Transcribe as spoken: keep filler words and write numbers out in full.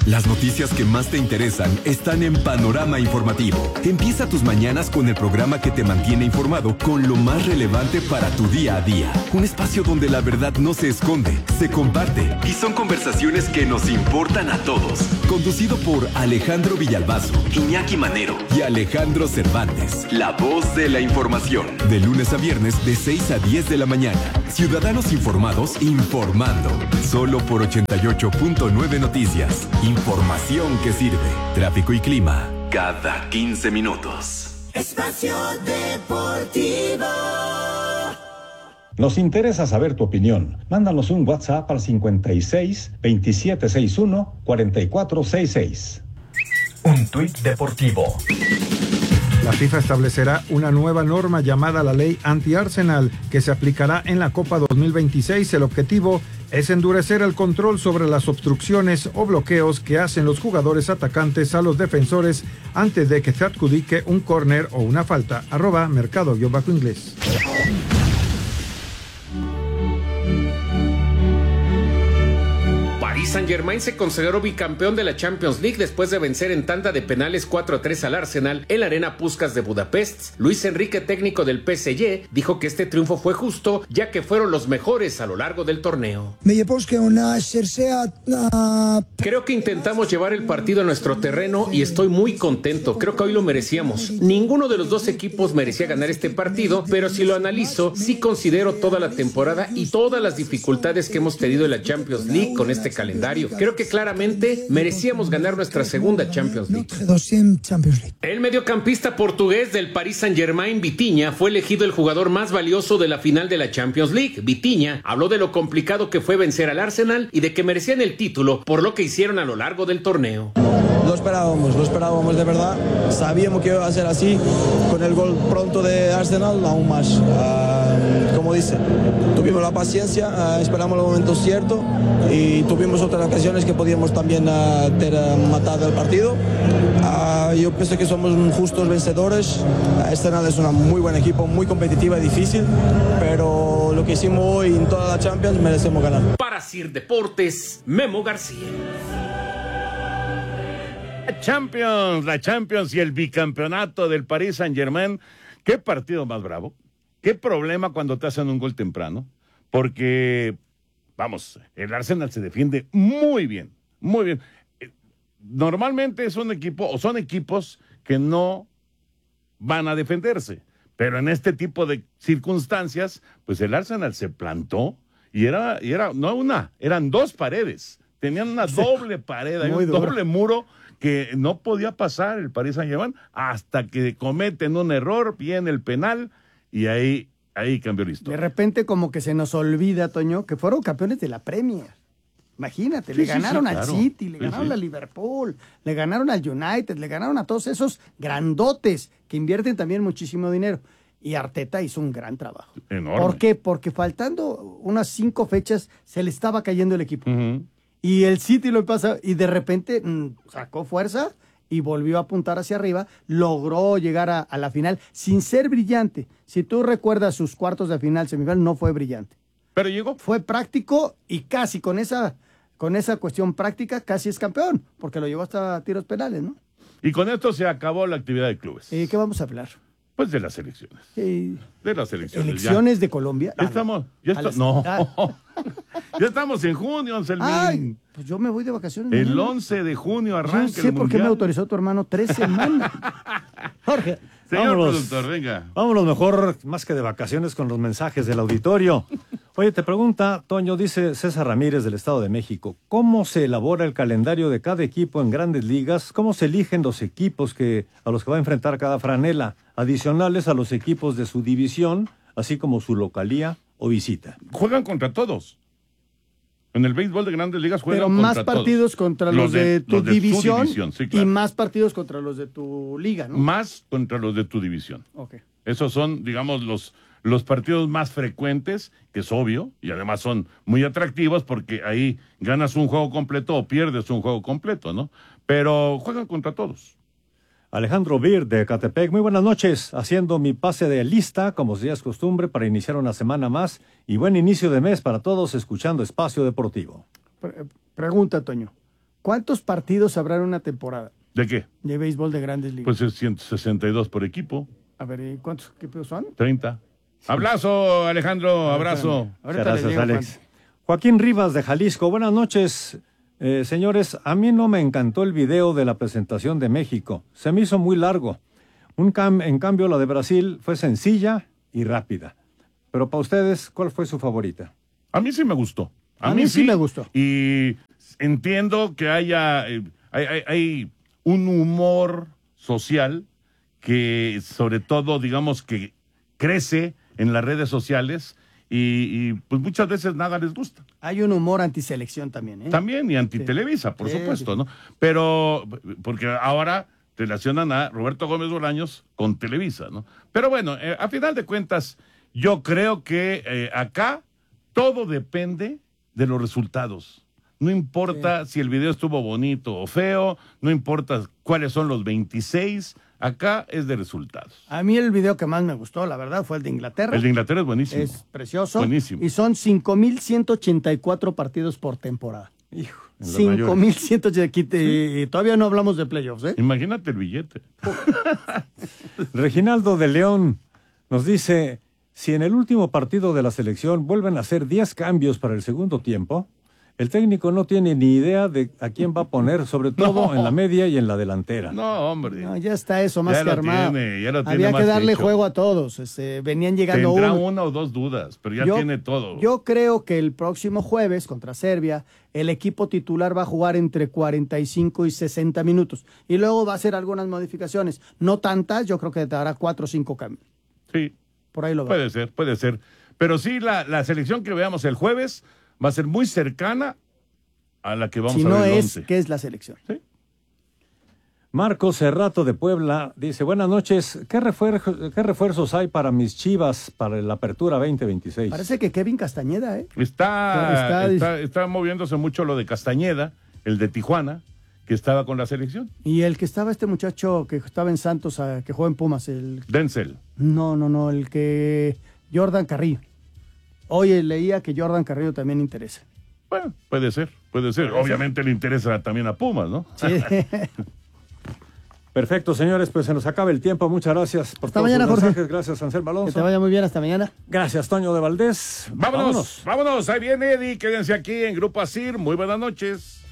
Las noticias que más te interesan están en Panorama Informativo. Empieza tus mañanas con el programa que te mantiene informado con lo más relevante para tu día a día. Un espacio donde la verdad no se esconde, se comparte y son conversaciones que nos importan a todos. Conducido por Alejandro Villalbazo, Iñaki Manero y Alejandro Cervantes. La voz de la información. De lunes a viernes de seis a diez de la mañana. Ciudadanos informados informando. Solo por ochenta y ocho punto nueve Noticias. Información que sirve. Tráfico y clima cada quince minutos. Espacio Deportivo. Nos interesa saber tu opinión. Mándanos un WhatsApp al cincuenta y seis, veintisiete sesenta y uno, cuarenta y cuatro sesenta y seis. Un tuit deportivo. La FIFA establecerá una nueva norma llamada la Ley Anti-Arsenal, que se aplicará en la Copa dos mil veintiséis. El objetivo es endurecer el control sobre las obstrucciones o bloqueos que hacen los jugadores atacantes a los defensores antes de que se adjudique un córner o una falta. Arroba mercado-inglés. Paris Saint-Germain se consagró bicampeón de la Champions League después de vencer en tanda de penales cuatro a tres al Arsenal en la Arena Puskás de Budapest. Luis Enrique, técnico del P S G, dijo que este triunfo fue justo, ya que fueron los mejores a lo largo del torneo. Creo que intentamos llevar el partido a nuestro terreno y estoy muy contento. Creo que hoy lo merecíamos. Ninguno de los dos equipos merecía ganar este partido, pero si lo analizo, sí considero toda la temporada y todas las dificultades que hemos tenido en la Champions League con este calendario. Creo que claramente merecíamos ganar nuestra segunda Champions League. El mediocampista portugués del Paris Saint-Germain, Vitinha, fue elegido el jugador más valioso de la final de la Champions League. Vitinha habló de lo complicado que fue vencer al Arsenal y de que merecían el título por lo que hicieron a lo largo del torneo. Lo esperábamos, lo esperábamos de verdad. Sabíamos que iba a ser así. Con el gol pronto de Arsenal, aún más. Uh, como dice, tuvimos la paciencia, uh, esperamos los momentos ciertos y tuvimos otras ocasiones que podíamos también uh, ter uh, matado el partido. Uh, yo pienso que somos justos vencedores. Uh, Arsenal es un muy buen equipo, muy competitiva y difícil, pero lo que hicimos hoy en toda la Champions merecemos ganar. Para Sir Deportes, Memo García. La Champions, la Champions y el bicampeonato del Paris Saint-Germain. ¿Qué partido más bravo? ¿Qué problema cuando te hacen un gol temprano? Porque, vamos, el Arsenal se defiende muy bien, muy bien. Normalmente es un equipo, o son equipos que no van a defenderse. Pero en este tipo de circunstancias, pues el Arsenal se plantó y era, y era no una, eran dos paredes. Tenían una doble pared, un duro. doble muro que no podía pasar el Paris Saint-Germain hasta que cometen un error, viene el penal y ahí, ahí cambió la historia. De repente como que se nos olvida, Toño, que fueron campeones de la Premier. Imagínate, sí, le ganaron sí, sí, al claro. City, le sí, ganaron sí. al Liverpool, le ganaron al United, le ganaron a todos esos grandotes que invierten también muchísimo dinero. Y Arteta hizo un gran trabajo. Enorme. ¿Por qué? Porque faltando unas cinco fechas se le estaba cayendo el equipo. Uh-huh. Y el City lo pasa y de repente mmm, sacó fuerza y volvió a apuntar hacia arriba, logró llegar a, a la final sin ser brillante. Si tú recuerdas sus cuartos de final, semifinal, no fue brillante. Pero llegó. Fue práctico y casi con esa, con esa cuestión práctica casi es campeón, porque lo llevó hasta tiros penales, ¿no? Y con esto se acabó la actividad de clubes. ¿Y qué vamos a hablar? Pues de las elecciones. Sí. De las elecciones. ¿Elecciones ya. de Colombia? Ya estamos. Ya está, las, no. Ah. Ya estamos en junio, Anselmín. Ay, pues yo me voy de vacaciones. El ¿no? once de junio arranca el mundial. No sé por qué me autorizó tu hermano tres semanas. Jorge. Señor vámonos, productor, venga. Vámonos mejor, más que de vacaciones, con los mensajes del auditorio. Oye, te pregunta, Toño, dice César Ramírez del Estado de México, ¿cómo se elabora el calendario de cada equipo en grandes ligas? ¿Cómo se eligen los equipos que a los que va a enfrentar cada franela, adicionales a los equipos de su división, así como su localía o visita? Juegan contra todos. En el béisbol de grandes ligas juegan Pero contra más partidos todos. contra los, los de, de tu los de división, división sí, claro. Y más partidos contra los de tu liga, ¿no? Más contra los de tu división. Okay. Esos son, digamos, los, los partidos más frecuentes, que es obvio, y además son muy atractivos porque ahí ganas un juego completo o pierdes un juego completo, ¿no? Pero juegan contra todos. Alejandro Bir de Catepec, muy buenas noches, haciendo mi pase de lista, como ya es costumbre, para iniciar una semana más, y buen inicio de mes para todos, escuchando Espacio Deportivo. Pre- pregunta, Toño, ¿Cuántos partidos habrá en una temporada ¿De qué? de béisbol de Grandes Ligas? Pues es ciento sesenta y dos por equipo. A ver, ¿y ¿cuántos equipos son? treinta. Abrazo, Alejandro, abrazo. Muchas gracias, Alex. Joaquín Rivas de Jalisco, buenas noches. Eh, señores, a mí no me encantó el video de la presentación de México. Se me hizo muy largo. Un cam en cambio, la de Brasil fue sencilla y rápida. Pero para ustedes, ¿cuál fue su favorita? A mí sí me gustó. A, a mí, mí sí, sí me gustó. Y entiendo que haya eh, hay, hay, hay un humor social que sobre todo, digamos, que crece en las redes sociales y, y pues muchas veces nada les gusta. Hay un humor antiselección también, ¿eh? También, y anti-Televisa, por sí, supuesto, sí. ¿no? Pero, porque ahora relacionan a Roberto Gómez Bolaños con Televisa, ¿no? Pero bueno, eh, a final de cuentas, yo creo que eh, acá todo depende de los resultados. No importa sí. si el video estuvo bonito o feo, no importa cuáles son los veintiséis, acá es de resultados. A mí el video que más me gustó, la verdad, fue el de Inglaterra. El de Inglaterra es buenísimo. Es precioso. Buenísimo. Y son cinco mil ciento ochenta y cuatro partidos por temporada. Hijo. cinco mil ciento ochenta y cuatro. ¿Sí? Todavía no hablamos de playoffs, ¿eh? Imagínate el billete. Reginaldo de León nos dice, si en el último partido de la selección vuelven a hacer diez cambios para el segundo tiempo, el técnico no tiene ni idea de a quién va a poner, sobre todo no. en la media y en la delantera. No, hombre. No, ya está eso más ya que armado. Tiene, ya lo tiene Había más que darle hecho. juego a todos. Este, venían llegando Tendrá uno. una o dos dudas, pero ya yo, tiene todo. Yo creo que el próximo jueves contra Serbia, el equipo titular va a jugar entre cuarenta y cinco y sesenta minutos. Y luego va a hacer algunas modificaciones. No tantas, yo creo que dará cuatro o cinco cambios. Sí. Por ahí lo veo. Puede ser, puede ser. Pero sí, la, la selección que veamos el jueves va a ser muy cercana a la que vamos si a ver no el es, once. ¿qué es la selección? ¿Sí? Marcos Cerrato de Puebla dice, buenas noches, ¿qué, refuer ¿qué refuerzos hay para mis Chivas para la apertura veinte veintiséis? Parece que Kevin Castañeda, ¿eh? Está, está, está, está moviéndose mucho lo de Castañeda, el de Tijuana, que estaba con la selección. Y el que estaba este muchacho que estaba en Santos, que juega en Pumas, el... Denzel. No, no, no, el que... Jordan Carrillo. Oye, leía que Jordan Carrillo también interesa. Bueno, puede ser, puede ser. ¿Puede Obviamente ser? le interesa también a Pumas, ¿no? Sí. Perfecto, señores, pues se nos acaba el tiempo. Muchas gracias por hasta todos mañana, sus mensajes. Jorge. Gracias, Anselmo Alonso. Que te vaya muy bien, hasta mañana. Gracias, Toño de Valdés. Vámonos, vámonos, vámonos. Ahí viene Eddie, quédense aquí en Grupo Asir. Muy buenas noches.